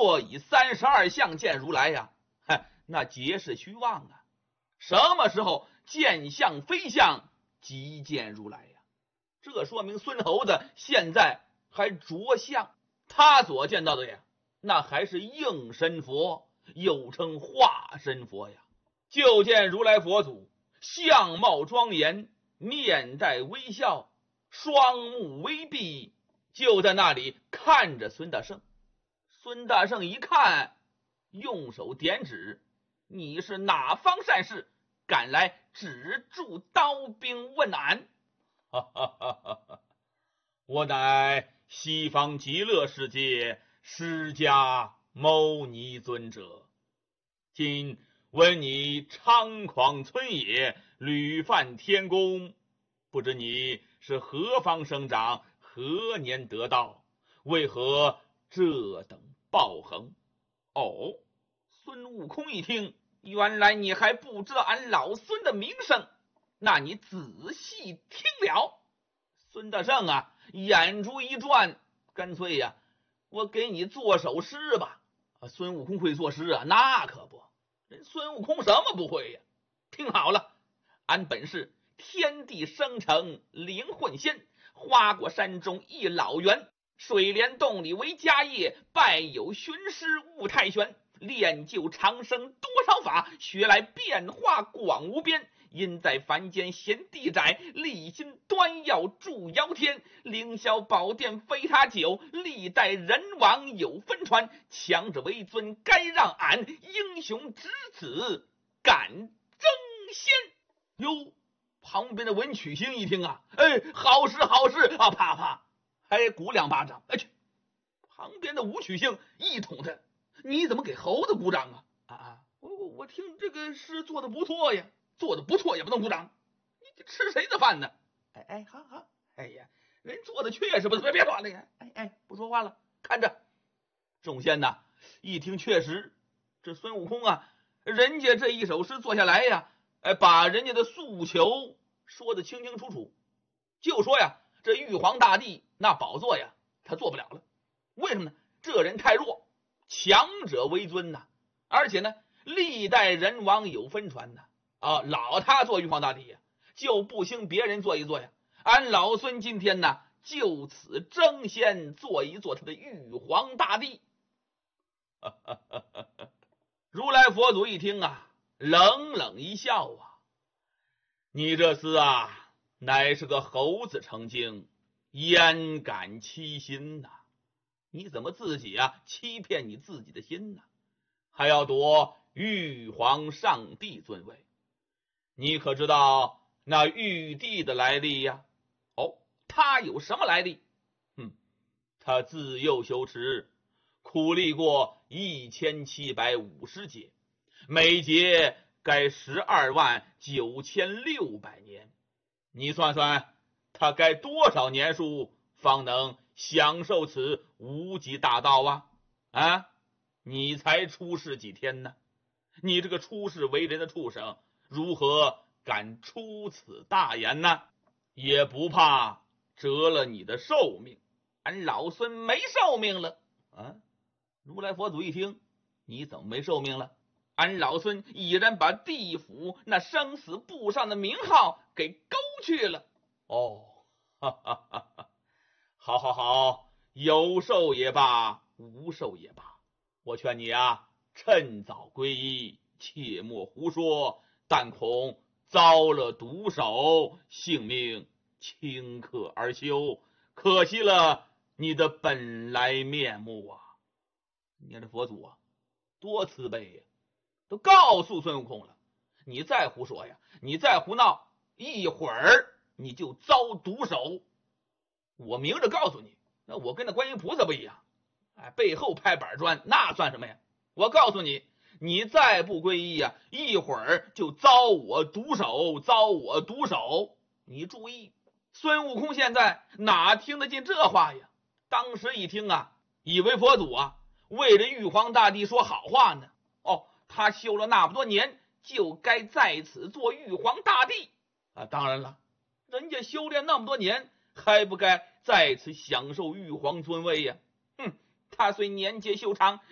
若以32相见如来呀，那皆是虚妄啊！什么时候见相非相，即见如来呀？这说明孙猴子现在还着相，他所见到的呀，那还是应身佛，又称化身佛呀。就见如来佛祖相貌庄严，面带微笑，双目微闭，就在那里看着孙大圣。孙大圣一看，用手点指：“你是哪方善士，敢来止住刀兵问俺？”我乃西方极乐世界释迦牟尼尊者，今闻你猖狂村野，屡犯天宫，不知你是何方生长，何年得道，为何这等暴横？哦，孙悟空一听，原来你还不知道俺老孙的名声，那你仔细听了。孙大圣啊，眼珠一转，干脆呀，我给你做首诗吧。孙悟空会作诗啊？那可不，人孙悟空什么不会呀？听好了，俺本是天地生成灵魂仙，花果山中一老猿，水帘洞里为家业，拜有寻师悟太玄，练就长生多少法，学来变化广无边。因在凡间闲地窄，立心端要助尧天，凌霄宝殿非他久，历代人王有分传，强者为尊，该让俺英雄之子敢争先。哟，旁边的文曲星一听啊，好事好事啊，啪啪还鼓两巴掌。去，旁边的武曲星一捅他：“你怎么给猴子鼓掌啊？我听这个诗做的不错呀。”做的不错也不能鼓掌，你吃谁的饭呢？好，哎呀，人做的确实不错，别说了呀，不说话了，看着。众仙呐，一听确实，这孙悟空啊，人家这一首诗做下来呀，把人家的诉求说得清清楚楚，就说呀，这玉皇大帝那宝座呀，他做不了了。为什么呢？这人太弱，强者为尊呐，而且呢，历代人王有分传呐。老他做玉皇大帝呀，就不兴别人做一做呀。俺老孙今天呢，就此争先做一做他的玉皇大帝。如来佛祖一听啊，冷冷一笑啊：“你这厮啊，乃是个猴子成精，焉敢欺心呐？你怎么自己啊欺骗你自己的心呢？还要夺玉皇上帝尊位？你可知道那玉帝的来历呀？他有什么来历？他自幼修持，苦历过1750劫，每劫该129600年。你算算，他该多少年数方能享受此无极大道啊？你才出世几天呢？你这个出世为人的畜生，如何敢出此大言呢？也不怕折了你的寿命。俺老孙没寿命了啊！如来佛祖一听，你怎么没寿命了？俺老孙已然把地府那生死簿上的名号给勾去了。好，有寿也罢，无寿也罢，我劝你啊，趁早皈依，切莫胡说，但恐遭了毒手，性命顷刻而休，可惜了你的本来面目啊！你看这佛祖啊，多慈悲呀，都告诉孙悟空了，你再胡说呀，你再胡闹，一会儿你就遭毒手。我明着告诉你，那我跟那观音菩萨不一样，背后拍板砖，那算什么呀？我告诉你，你再不皈依呀，一会儿就遭我毒手。你注意，孙悟空现在哪听得进这话呀？当时一听啊，以为佛祖啊为着玉皇大帝说好话呢。他修了那么多年，就该在此做玉皇大帝当然了，人家修炼那么多年，还不该在此享受玉皇尊位呀？他虽年节修长，